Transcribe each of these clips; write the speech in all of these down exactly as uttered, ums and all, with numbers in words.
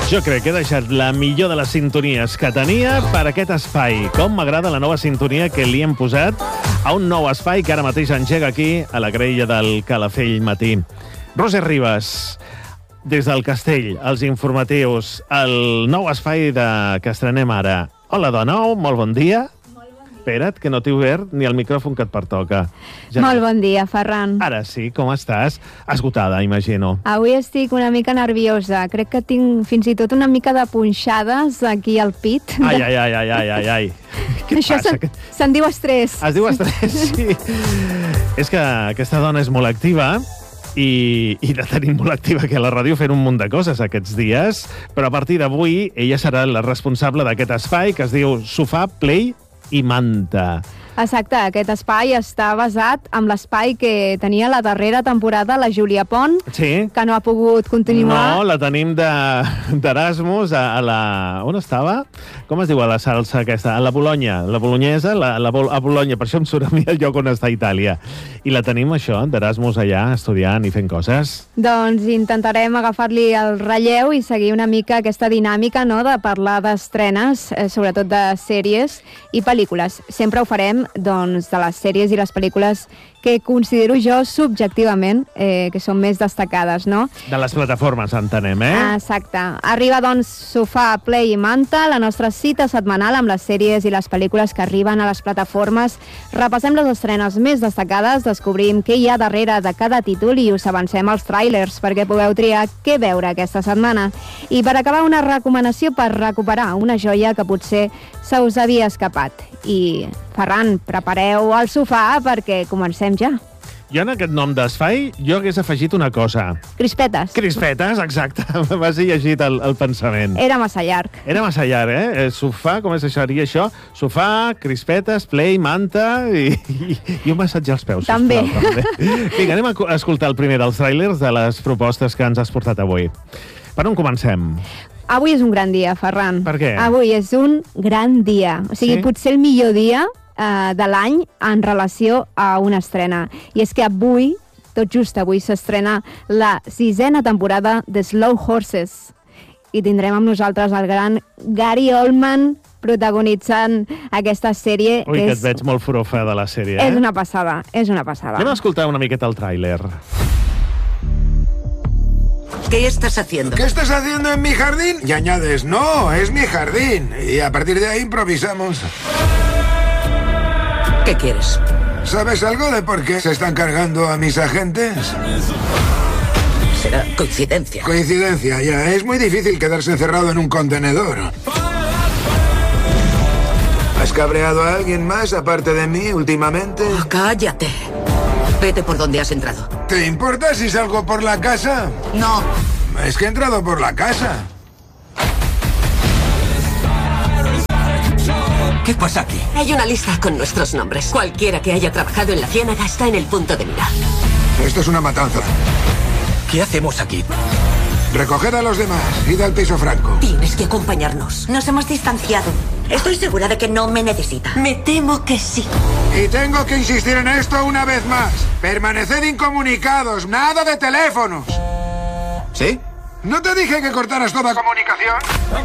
Jo crec que he deixat la millor de les sintonies que tenia per aquest espai. Com m'agrada la nova sintonia que li hem posat a un nou espai que ara mateix engega aquí a la graella del Calafell Matí. Roser Ribas, des del Castell, els informatius, el nou espai de... que estrenem ara. Hola, de nou, molt bon dia. Espera't, que no t'he obert ni el micròfon que et pertoca. Ja molt bon dia, Ferran. Ara sí, com estàs? Esgotada, imagino. Avui estic una mica nerviosa. Crec que tinc fins i tot una mica de punxades aquí al pit. Ai, ai, ai, ai, ai, ai, ai. Què Això passa? Se'n se diu estrès. Es diu estrès, sí. És que aquesta dona és molt activa i, i la tenim molt activa aquí a la ràdio fent un munt de coses aquests dies, però a partir d'avui ella serà la responsable d'aquest espai que es diu Sofà, Play i Manta. Exacte, aquest espai està basat en l'espai que tenia la darrera temporada la Júlia Pont, sí, que no ha pogut continuar. No, la tenim d'Erasmus a, a la... On estava? Com es diu a la salsa aquesta? A la Bologna, la bolonyesa, la, la, a Bologna, per això em surt a mi el lloc on està Itàlia. I la tenim, això, d'Erasmus allà, estudiant i fent coses. Doncs intentarem agafar-li el relleu i seguir una mica aquesta dinàmica, no?, de parlar d'estrenes, eh, sobretot de sèries i pel·lícules. Sempre ho farem doncs, de les sèries i les pel·lícules que considero jo subjectivament eh, que són més destacades, no? De les plataformes, entenem, eh? Exacte. Arriba, doncs, Sofà, Play i Manta, la nostra cita setmanal amb les sèries i les pel·lícules que arriben a les plataformes. Repassem les estrenes més destacades, descobrim què hi ha darrere de cada títol i us avancem els tràilers perquè pugueu triar què veure aquesta setmana. I per acabar, una recomanació per recuperar una joia que potser se us havia escapat. I, Ferran, prepareu el sofà perquè comencem ja. Jo en aquest nom d'espai, jo hagués afegit una cosa. Crispetes. Crispetes, exacte. M'has llegit el, el pensament. Era massa llarg. Era massa llarg, eh? Sofà, com es seria això? Sofà, crispetes, play, manta i, i, i un massatge als peus. També. Sisplau, també. Vinga, anem a escoltar el primer dels trailers de les propostes que ens has portat avui. Per on comencem? Avui és un gran dia, Ferran. Per què? Avui és un gran dia. O sigui, sí? Potser el millor dia eh, de l'any en relació a una estrena. I és que avui, tot just avui, s'estrena la sisena temporada de Slow Horses. I tindrem amb nosaltres el gran Gary Oldman protagonitzant aquesta sèrie. Ui, que, que és... et veig molt furofa de la sèrie, eh? És una passada, és una passada. Anem a escoltar una miqueta el tràiler. ¿Qué estás haciendo? ¿Qué estás haciendo en mi jardín? Y añades, no, es mi jardín. Y a partir de ahí improvisamos. ¿Qué quieres? ¿Sabes algo de por qué se están cargando a mis agentes? Será coincidencia. Coincidencia, ya. Es muy difícil quedarse encerrado en un contenedor. ¿Has cabreado a alguien más aparte de mí últimamente? Oh, cállate. Vete por donde has entrado. ¿Te importa si salgo por la casa? No. Es que he entrado por la casa. ¿Qué pasa aquí? Hay una lista con nuestros nombres. Cualquiera que haya trabajado en la ciénaga está en el punto de mira. Esto es una matanza. ¿Qué hacemos aquí? Recoger a los demás. Id al piso franco. Tienes que acompañarnos. Nos hemos distanciado. Estoy segura de que no me necesita. Me temo que sí. Y tengo que insistir en esto una vez más. Permaneced incomunicados. Nada de teléfonos. ¿Sí? ¿No te dije que cortaras toda comunicación?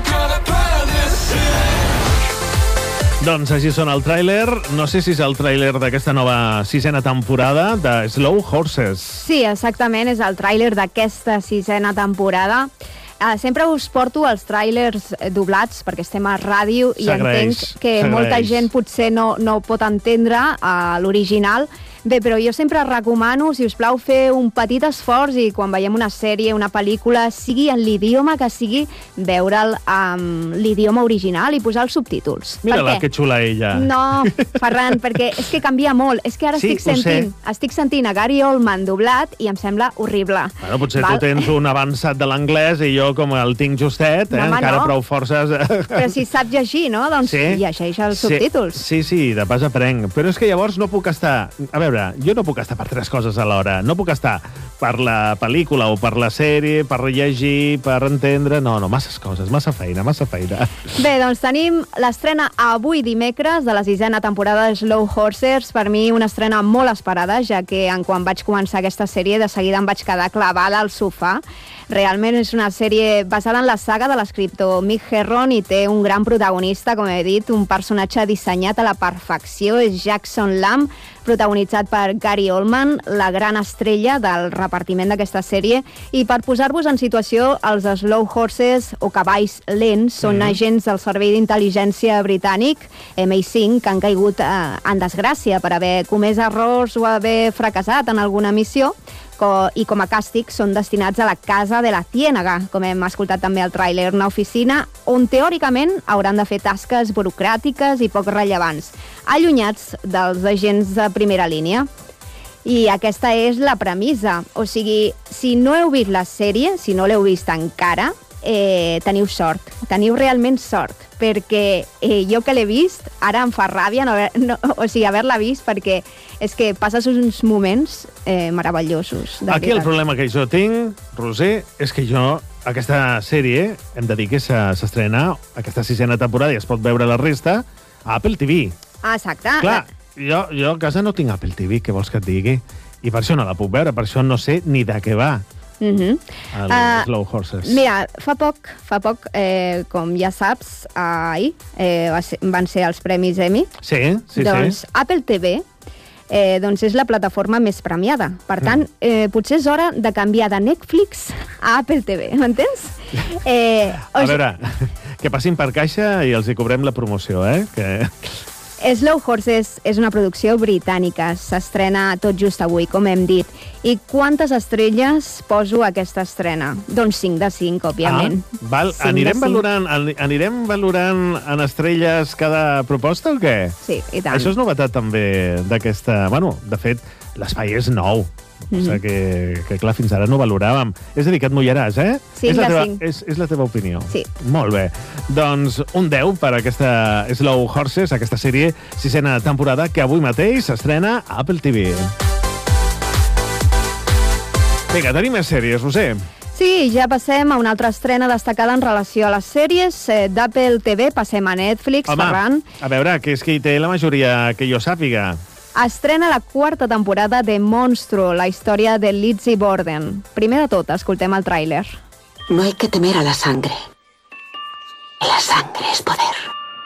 Doncs així sona el tràiler. No sé si és el tràiler d'aquesta nova sisena temporada de Slow Horses. Sí, exactament, és el tràiler d'aquesta sisena temporada. Uh, sempre us porto els tràilers doblats perquè estem a ràdio i entenc que molta gent potser no, no pot entendre uh, l'original. Bé, però jo sempre recomano, si us plau, fer un petit esforç i quan veiem una sèrie, una pel·lícula, sigui en l'idioma que sigui, veure'l amb l'idioma original i posar els subtítols. Mira-la, que xula ella. No, Ferran, perquè és que canvia molt. És que ara sí, estic sentint estic sentint a Gary Oldman doblat i em sembla horrible. Bueno, potser Val? tu tens un avançat de l'anglès i jo, com el tinc justet, eh, no, home, encara no. prou forces... Però si saps llegir, no? Doncs sí? llegeix els subtítols. Sí, sí, de pas aprenc. Però és que llavors no puc estar... A veure, jo no puc estar per tres coses alhora. No puc estar per la pel·lícula o per la sèrie, per rellegir, per entendre... No, no, masses coses, massa feina, massa feina. Bé, doncs tenim l'estrena avui dimecres de la sisena temporada de Slow Horses. Per mi una estrena molt esperada, ja que en quan vaig començar aquesta sèrie de seguida em vaig quedar clavada al sofà. Realment és una sèrie basada en la saga de l'escriptor Mick Herron i té un gran protagonista, com he dit, un personatge dissenyat a la perfecció, és Jackson Lamb, protagonitzat per Gary Oldman, la gran estrella del repartiment d'aquesta sèrie. I per posar-vos en situació, els Slow Horses, o cavalls lents, són mm. agents del Servei d'Intel·ligència britànic, M I cinc, que han caigut eh, en desgràcia per haver comès errors o haver fracassat en alguna missió, i com a càstig són destinats a la Casa de la Ciénaga, com hem escoltat també al tràiler, una oficina on teòricament hauran de fer tasques burocràtiques i poc rellevants, allunyats dels agents de primera línia. I aquesta és la premissa. O sigui, si no heu vist la sèrie, si no l'heu vist encara, eh, teniu sort, teniu realment sort, perquè eh, jo que l'he vist, ara em fa ràbia no haver, no, o sigui, haver-la vist, perquè és que passes uns moments eh, meravellosos. Aquí el problema que jo tinc, Roser, és que jo, aquesta sèrie, hem de dir que s'estrena aquesta sisena temporada i es pot veure la resta a Apple T V. Ah, exacte. Clar, jo, jo a casa no tinc Apple T V, què vols que et digui? I per això no la puc veure, per això no sé ni de què va. Uh-huh. El uh, Slow Horses. Mira, fa poc, fa poc eh, com ja saps, ahir eh, va ser, van ser els Premis Emmy. Sí, sí, doncs, sí. Apple T V eh, doncs és la plataforma més premiada. Per tant, mm. eh, potser és hora de canviar de Netflix a Apple T V, m'entens? Eh, a veure, que passin per caixa i els hi cobrem la promoció, eh? Que... Slow Horses és una producció britànica, s'estrena tot just avui, com hem dit. I quantes estrelles poso a aquesta estrena? Doncs cinc de cinc, òbviament. Ah, val. Anirem, valorant, anirem valorant en estrelles cada proposta o què? Sí, i tant. Això és novetat també d'aquesta... Bueno, de fet, l'espai és nou. Mm-hmm. O sigui que, que, clar, fins ara no valoràvem. És a dir, que et mullaràs, eh? cinc de cinc. És, és la teva opinió. Sí. Molt bé. Doncs un deu per aquesta Slow Horses, aquesta sèrie, sisena temporada, que avui mateix s'estrena a Apple T V. Vinga, tenim més sèries, Roser. Sí, ja passem a una altra estrena destacada en relació a les sèries eh, d'Apple T V. Passem a Netflix, Home, Ferran. A veure, que és que hi té la majoria que jo sàpiga. Estrena la quarta temporada de Monstruo, la història de Lizzie Borden. Primer de tot, escoltem el tràiler. No hay que temer a la sangre. La sangre es poder.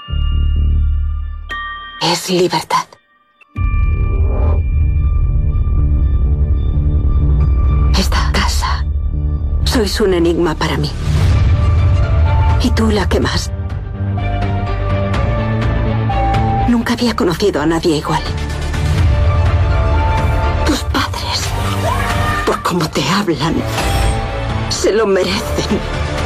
Es libertad. Esta casa. Sois un enigma para mí. Y tú la que más. Nunca había conocido a nadie igual. Tus padres, por cómo te hablan, se lo merecen.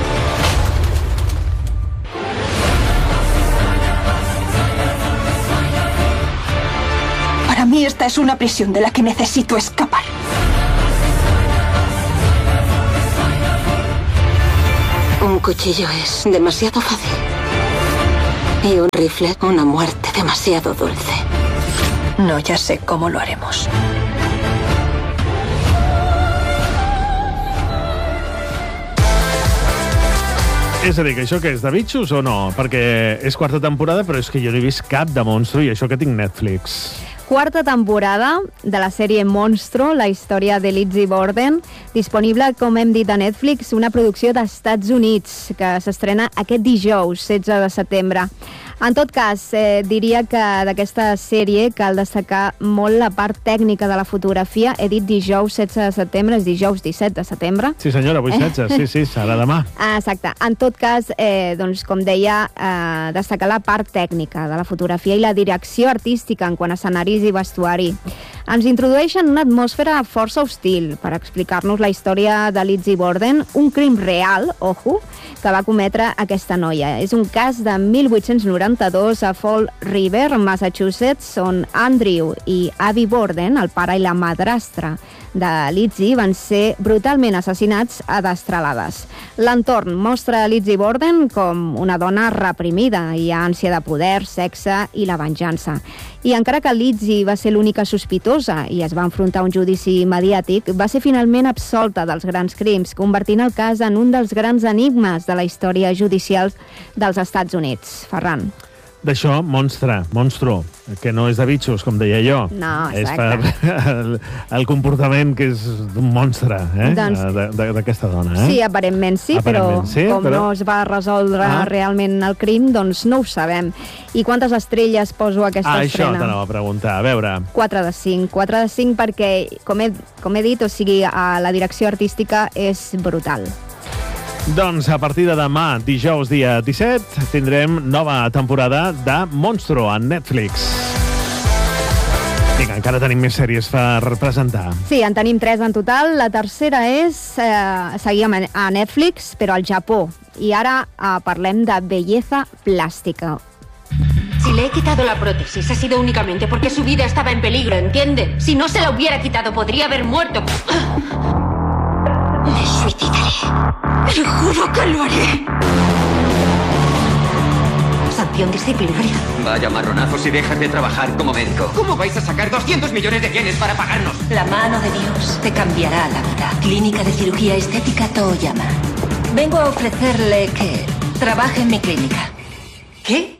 Para mí esta es una prisión de la que necesito escapar. Un cuchillo es demasiado fácil. Y un rifle, una muerte demasiado dulce. No, ya sé cómo lo haremos. És a dir, que això que és de bitxos o no? Perquè és quarta temporada, però és que jo no he vist cap de Monstro i això que tinc Netflix. Quarta temporada de la sèrie Monstro, la història de Lizzie Borden, disponible, com hem dit, a Netflix, una producció d'Estats Units, que s'estrena aquest dijous, setze de setembre. En tot cas, eh, diria que d'aquesta sèrie cal destacar molt la part tècnica de la fotografia. He dit dijous setze de setembre, és dijous disset de setembre. Sí, senyora, avui setze, sí, sí, serà demà. Ah, exacte. En tot cas, eh, doncs, com deia, eh, destacar la part tècnica de la fotografia i la direcció artística en quant a escenaris i vestuari. Ens introdueixen una atmosfera força hostil per explicar-nos la història de Lizzie Borden, un crim real, ojo, que va cometre aquesta noia. És un cas de mil vuit-cents noranta-dos a Fall River, Massachusetts, on Andrew i Abby Borden, el pare i la madrastra de Lizzie van ser brutalment assassinats a destralades. L'entorn mostra Lizzie Borden com una dona reprimida. Hi ha ànsia de poder, sexe i la venjança. I encara que Lizzie va ser l'única sospitosa i es va enfrontar a un judici mediàtic, va ser finalment absolta dels grans crims, convertint el cas en un dels grans enigmes de la història judicial dels Estats Units. Ferran. D'això, monstre, monstro, que no és de bitxos, com deia jo. No, és exacte. per el, el comportament que és d'un monstre, eh? Doncs- De- de- d'aquesta dona, eh? Sí, aparentment sí, Aparentment però sí, com però- no es va resoldre Ah. realment el crim, doncs no ho sabem. I quantes estrelles poso a aquesta Ah, això estrena? t'anava a preguntar. A veure, quatre de cinc. quatre de cinc perquè, com he, com he dit, o sigui, a la direcció artística és brutal. doncs a partir de demà, dijous dia disset, tindrem nova temporada de Monstro a Netflix. Vinga, encara tenim més sèries per presentar. Sí, en tenim tres en total. La tercera és... Eh, seguíem a Netflix, però al Japó. I ara eh, parlem de belleza plástica. Si le he quitado la prótesis ha sido únicamente porque su vida estaba en peligro, ¿entiende? Si no se la hubiera quitado podría haber muerto. Me suicidaré. Te juro que lo haré. Sanción disciplinaria. Vaya marronazo si dejas de trabajar como médico. ¿Cómo vais a sacar doscientos millones de yenes para pagarnos? La mano de Dios te cambiará la vida. Clínica de Cirugía Estética Toyama. Vengo a ofrecerle que trabaje en mi clínica. ¿Qué?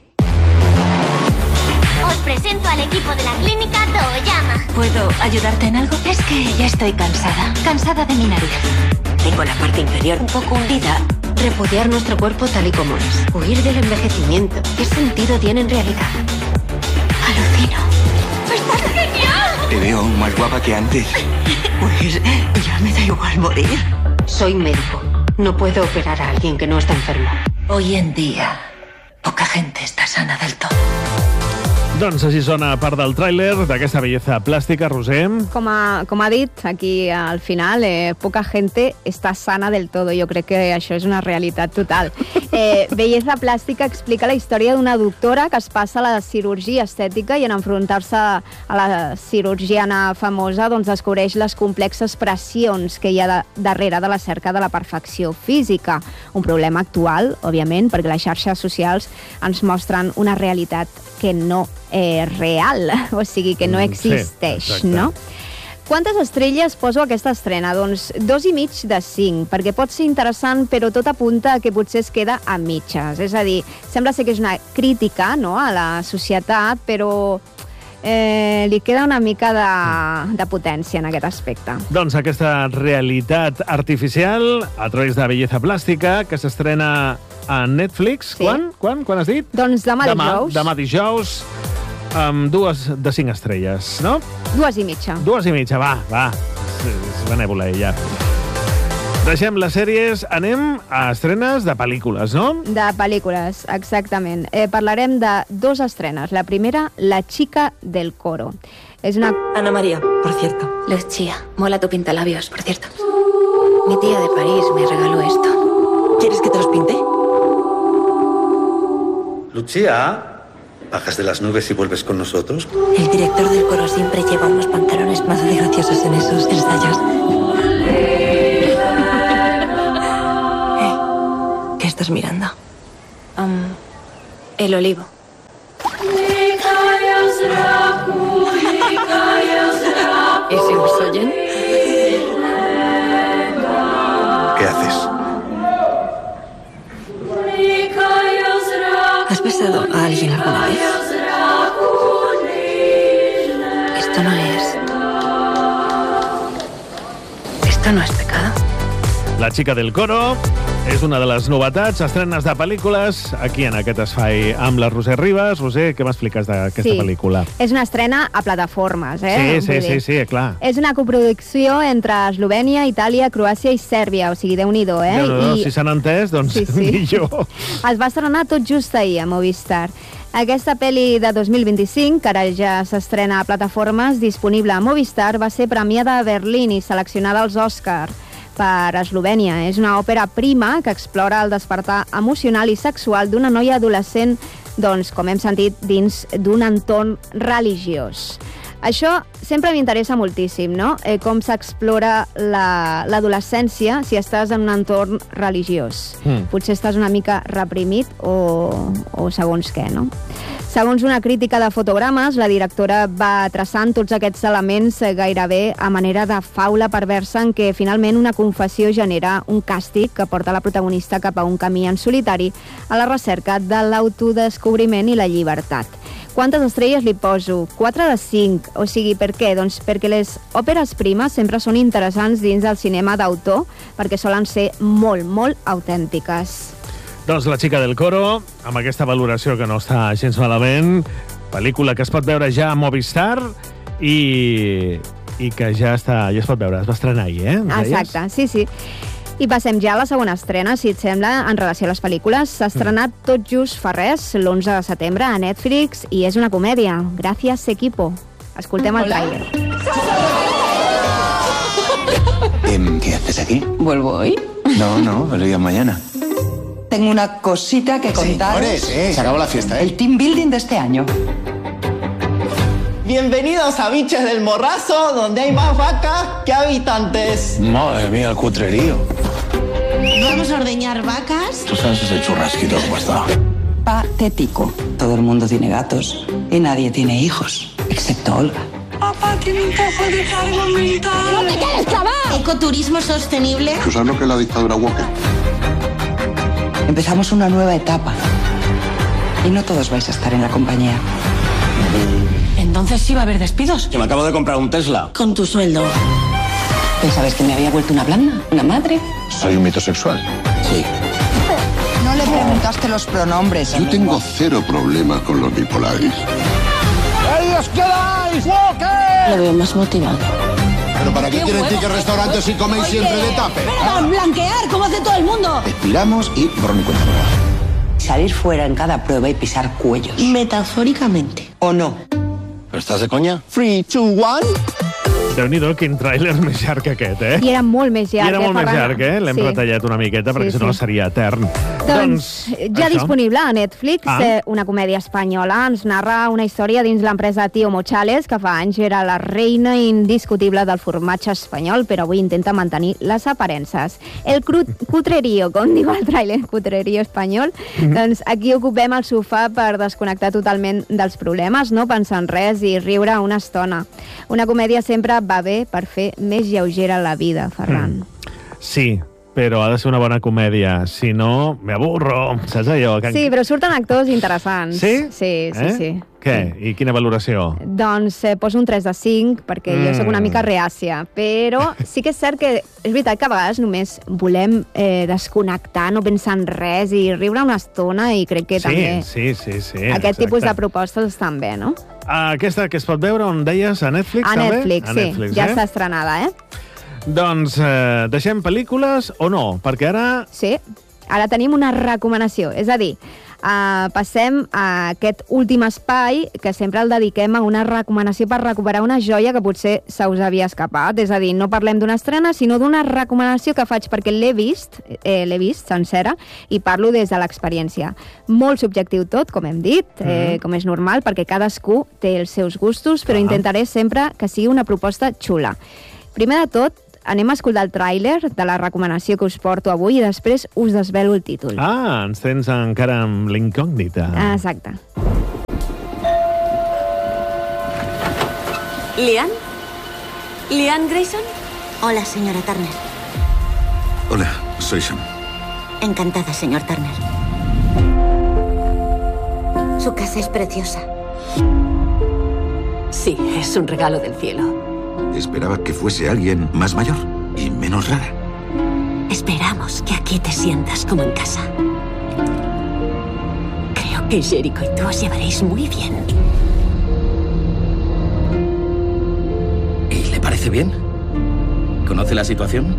Os presento al equipo de la clínica Toyama. ¿Puedo ayudarte en algo? Es que ya estoy cansada. Cansada de mi nariz. Tengo la parte inferior un poco hundida. Repudiar nuestro cuerpo tal y como es. Huir del envejecimiento. ¿Qué sentido tiene en realidad? Alucino. ¡Estás genial! Te veo aún más guapa que antes. Pues ya me da igual morir. Soy médico. No puedo operar a alguien que no está enfermo. Hoy en día, poca gente está sana del todo. Doncs així sona part del tràiler d'aquesta bellesa plàstica, Roser. Com ha, com ha dit aquí al final, eh, poca gente està sana del todo. Jo crec que això és una realitat total. Eh, Belleza plàstica explica la història d'una doctora que es passa a la cirurgia estètica i en enfrontar-se a la cirurgiana famosa doncs descobreix les complexes pressions que hi ha de, darrere de la cerca de la perfecció física. Un problema actual, òbviament, perquè les xarxes socials ens mostren una realitat que no és real, o sigui, que no existeix, Sí, exacte. no? Quantes estrelles poso a aquesta estrena? Doncs dos i mig de cinc, perquè pot ser interessant, però tot apunta a que potser es queda a mitges. És a dir, sembla ser que és una crítica, no?, a la societat, però eh, li queda una mica de, de potència en aquest aspecte. Doncs aquesta realitat artificial a través de bellesa plàstica que s'estrena a Netflix. Sí. Quan? Quan? Quan has dit? Doncs demà, demà dijous, Demà dijous, amb dues de cinc estrelles, no? dues i mitja. Dues i mitja, va, va. És, és benèvola, ella. Deixem les sèries, anem a estrenes de pel·lícules, no? De pel·lícules, exactament. Eh, parlarem de dos estrenes. La primera, La chica del coro. És una... Ana María, por cierto. Lucía, mola tu pintalabios, por cierto. Mi tía de París me regaló esto. ¿Quieres que te los pinte? Lucía, ¿bajas de las nubes y vuelves con nosotros? El director del coro siempre lleva unos pantalones más graciosos en esos ensayos. Eh, ¿Qué estás mirando? Um, el olivo. ¿Y si os oyen? ¿Qué haces? ¿Has besado a alguien alguna vez? Esto no es... Esto no es pecado. La chica del coro és una de les novetats, estrenes de pel·lícules, aquí en aquest espai amb la Roser Ribas. Roser, què m'expliques d'aquesta Sí. pel·lícula? És una estrena a plataformes, eh? Sí, Vull sí, dir, sí, sí, clar. És una coproducció entre Eslovènia, Itàlia, Croàcia i Sèrbia, o sigui, Déu-n'hi-do, eh? Déu-n'hi-do, I si s'han entès, doncs Sí, sí. millor. es va estrenar tot just ahir a Movistar. Aquesta pel·li de dos mil vint-i-cinc, que ara ja s'estrena a plataformes, disponible a Movistar, va ser premiada a Berlín i seleccionada als Òscar per Eslovènia. És una òpera prima que explora el despertar emocional i sexual d'una noia adolescent, doncs, com hem sentit, dins d'un entorn religiós. Això sempre m'interessa moltíssim, no? Eh, com s'explora la, l'adolescència si estàs en un entorn religiós. Mm. Potser estàs una mica reprimit o, o segons què, no? Segons una crítica de fotogrames, la directora va traçant tots aquests elements gairebé a manera de faula perversa en què finalment una confessió genera un càstig que porta la protagonista cap a un camí en solitari a la recerca de l'autodescobriment i la llibertat. Quantes estrelles li poso? quatre de cinc. O sigui, per què? Doncs perquè les òperes primes sempre són interessants dins del cinema d'autor, perquè solen ser molt, molt autèntiques. Doncs La chica del coro, amb aquesta valoració que no està gens malament, pel·lícula que es pot veure ja a Movistar i, i que ja, està, ja es pot veure, es va estrenar ahir, eh? Exacte, sí, sí. I passem ja a la segona estrena, si et sembla, en relació a les pel·lícules. S'ha estrenat Tot just fa res, l'onze de setembre, a Netflix, i és una comèdia. Gracias, equipo. Escoltem el trailer. ¿Qué haces aquí? ¿Vuelvo hoy? No, no, volvías mañana. Tengo una cosita que contaros. Señores, eh, se acabó la fiesta, ¿eh? El team building de este año. Bienvenidos a Biches del Morrazo, donde hay más vacas que habitantes. Madre mía, el cutrerío. Vamos a ordeñar vacas. Tú sabes ese churrasquito cómo está. Patético. Todo el mundo tiene gatos y nadie tiene hijos, excepto Olga. Papá tiene un poco de cargo mental. ¡No te quedes clavado! Ecoturismo sostenible. ¿Tú sabes lo que es la dictadura Walker? Empezamos una nueva etapa. Y no todos vais a estar en la compañía. Entonces sí va a haber despidos. Que me acabo de comprar un Tesla. Con tu sueldo. ¿Pensabas que me había vuelto una blanda? ¿Una madre? ¿Soy un mito sexual? Sí. No le preguntaste los pronombres. Yo tengo cero problemas con los bipolares. ¡Ahí os quedáis, Walker! Lo veo más motivado. ¿Pero para qué, qué quieren ticket restaurantes si coméis Oye, siempre de tape? ¡Para blanquear, como hace todo el mundo! Expiramos y borrón y cuenta nueva. Salir fuera en cada prueba y pisar cuellos. Metafóricamente. ¿O no? ¿Pero estás de coña? three, two, one... Déu-n'hi-do, quin tràiler més llarg que aquest, eh? I era molt més llarg. I era molt eh, més llarg, eh? L'hem sí. retallat una miqueta, perquè sí, si no sí. seria etern. Doncs, doncs ja això. disponible a Netflix, Ah. eh, una comèdia espanyola. Ens narra una història dins l'empresa Tío Mochales, que fa anys era la reina indiscutible del formatge espanyol, però avui intenta mantenir les aparences. El cru cutrerío, com diu el tràiler, cutrerío espanyol, mm-hmm. doncs aquí ocupem el sofà per desconnectar totalment dels problemes, no pensar en res i riure una estona. Una comèdia sempre va bé per fer més lleugera la vida, Ferran. Mm. Sí, però ha de ser una bona comèdia. Si no, me aburro. Saps allò? Que... Sí, però surten actors interessants. Sí? Sí, sí, eh? sí. Què? I quina valoració? Doncs eh, poso un tres de cinc, perquè mm. jo sóc una mica reàcia. Però sí que és cert que és veritat que a vegades només volem eh, desconnectar, no pensar en res i riure una estona, i crec que sí, també sí, sí, sí, aquest exacte. tipus de propostes estan bé, no? Aquesta que es pot veure, on deies, a Netflix, a també? Netflix, a sí. Netflix, Ja eh? està estrenada, eh? Doncs eh, deixem pel·lícules o no? Perquè ara... Sí, ara tenim una recomanació. És a dir, uh, passem a aquest últim espai que sempre el dediquem a una recomanació per recuperar una joia que potser se us havia escapat. És a dir, no parlem d'una estrena, sinó d'una recomanació que faig perquè l'he vist, eh, l'he vist sencera, i parlo des de l'experiència. Molt subjectiu tot, com hem dit, eh, com és normal, perquè cadascú té els seus gustos, però Ah. intentaré sempre que sigui una proposta xula. Primer de tot, anem a escoltar el tràiler de la recomanació que us porto avui i després us desvelo el títol. Ah, ens tens encara amb l'incògnita. Ah, exacte. ¿Lian? ¿Lian Grayson? Hola, señora Turner. Hola, soy Sean. Encantada, señor Turner. Su casa es preciosa. Sí, es un regalo del cielo. Esperaba que fuese alguien más mayor y menos rara. Esperamos que aquí te sientas como en casa. Creo que Jericho y tú os llevaréis muy bien. ¿Y le parece bien? ¿Conoce la situación?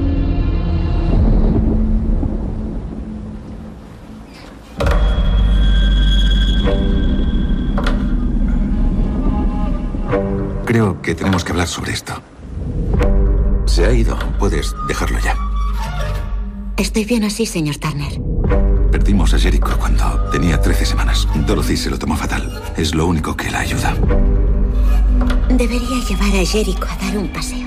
Creo que tenemos que hablar sobre esto. Se ha ido. Puedes dejarlo ya. Estoy bien así, señor Turner. Perdimos a Jericho cuando tenía trece semanas. Dorothy se lo tomó fatal. Es lo único que la ayuda. Debería llevar a Jericho a dar un paseo.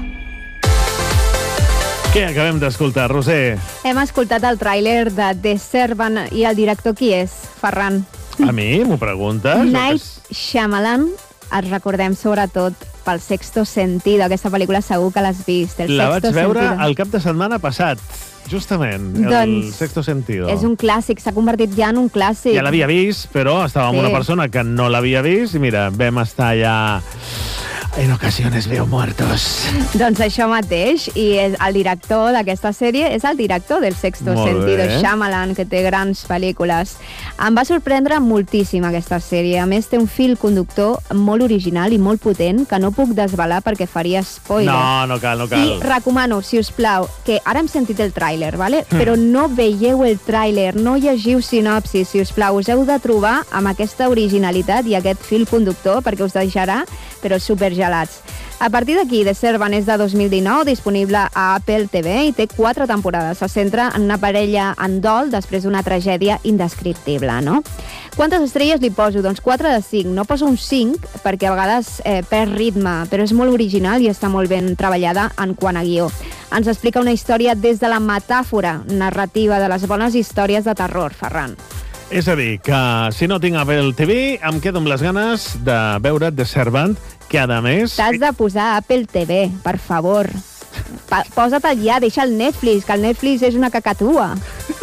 Què acabem d'escoltar, Roser? Hem escoltat el tràiler de The Servant i el director qui és, Ferran? A mi? M'ho preguntes? Night Shyamalan, et recordem sobretot pel Sexto Sentido. Aquesta pel·lícula segur que l'has vist. El La Sexto vaig veure Sentido. el cap de setmana passat, justament, el Doncs Sexto Sentido. És un clàssic, s'ha convertit ja en un clàssic. Ja l'havia vist, però estava amb Sí. una persona que no l'havia vist i mira, vam estar allà... En ocasiones veo muertos. Doncs això mateix, i és el director d'aquesta sèrie és el director del Sexto Molt Sentido, bé. Shyamalan, que té grans pel·lícules. Em va sorprendre moltíssim aquesta sèrie. A més, té un fil conductor molt original i molt potent que no puc desvelar perquè faria spoiler. No, no cal, no cal. I recomano, si us plau, que ara hem sentit el tràiler, vale? Mm. Però no veieu el tràiler, no llegiu sinopsis, si us plau. Us heu de trobar amb aquesta originalitat i aquest fil conductor perquè us deixarà, però supergelats. A partir d'aquí, The Servant és de dos mil dinou, disponible a Apple T V i té quatre temporades. Se centra en una parella en dol després d'una tragèdia indescriptible, no? Quantes estrelles li poso? Doncs quatre de cinc. No poso un cinc perquè a vegades eh, perd ritme, però és molt original i està molt ben treballada en quant a guió. Ens explica una història des de la metàfora narrativa de les bones històries de terror, Ferran. És a dir, que si no tinc Apple T V, em quedo amb les ganes de veure The Servant, que a més... T'has de posar Apple T V, per favor. Pa Posa't ja, deixa el Netflix, que el Netflix és una cacatua.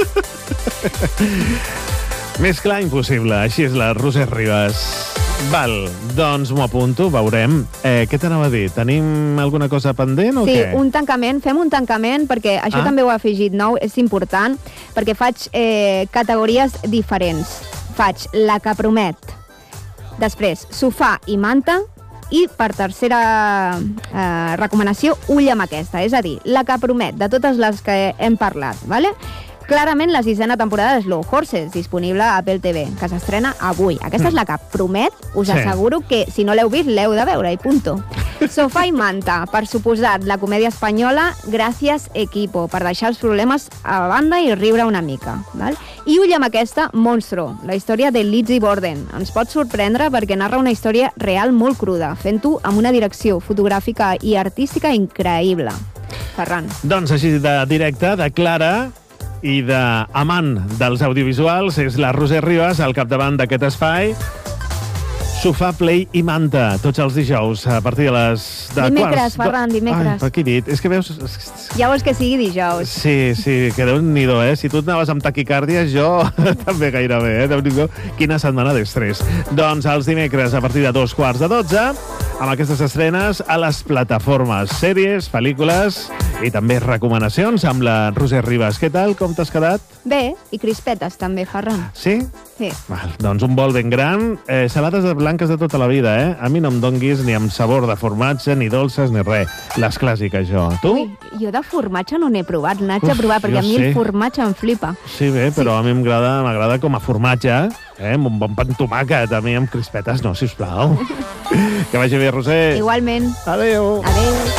Més clar impossible, així és la Roser Ribas. Val, doncs m'ho apunto, veurem. Eh, què t'anava a dir? Tenim alguna cosa pendent o sí, què? Sí, un tancament, fem un tancament, perquè això Ah. també ho he afegit nou, és important, perquè faig eh, categories diferents. Faig la que promet, després sofà i manta, i per tercera eh, recomanació, ull amb aquesta, és a dir, la que promet de totes les que hem parlat, ¿vale? Clarament, la sisena temporada de Slow Horses, disponible a Apple T V, que s'estrena avui. Aquesta és la que promet, us Sí. asseguro que si no l'heu vist, l'heu de veure, i punto. Sofà i manta, per suposat, la comèdia espanyola Gràcies Equipo, per deixar els problemes a banda i riure una mica. Val? I ull amb aquesta, Monstro, la història de Lizzie Borden. Ens pot sorprendre perquè narra una història real molt cruda, fent-ho amb una direcció fotogràfica i artística increïble. Ferran. Doncs així de directe, de clara i d'amant dels audiovisuals, és la Roser Ribas al capdavant d'aquest espai. Sofà, Play i Manta, tots els dijous, a partir de les... De Dimecres, quarts, Ferran, dimecres. Ai, per què he dit? És que veus... Ja vols que sigui dijous. Sí, sí, que Déu-n'hi-do, eh? Si tu anaves amb taquicàrdies, jo també gairebé, eh? Déu-n'hi-do, quina setmana d'estrès. Doncs els dimecres, a partir de dos quarts de dotze, amb aquestes estrenes a les plataformes, sèries, pel·lícules i també recomanacions amb la Roser Ribas. Què tal? Com t'has quedat? Bé, i crispetes també, Ferran. Sí? Sí. Val, doncs un bol ben gran. Eh, salades de blanques de tota la vida, eh? A mi no em donguis ni amb sabor de formatge, ni dolces, ni res. Les clàssiques, jo. Tu? Ui, jo de formatge no n'he provat, n'haig de Uf, provar, perquè jo a mi sí. el formatge em flipa. Sí, bé, però sí. A mi m'agrada m'agrada com a formatge, eh? Amb un bon pa amb tomàquet, a mi amb crispetes no, sisplau. Que vagi bé, Roser. Igualment. Adéu. Adéu.